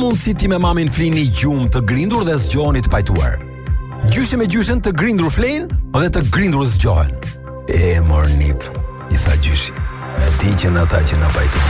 mundësi ti me mamin flini gjumë të grindur dhe zgjoheni të pajtuar. Gjyshe me gjyshen të grindur flenë dhe të grindur zgjohen. E mor nip, i tha gjyshi, me ti që në ata që në pajtu.